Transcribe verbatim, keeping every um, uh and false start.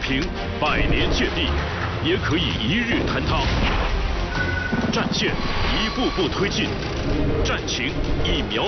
平，百年建立，也可以一日坍塌。战线一步步推进，战情一苗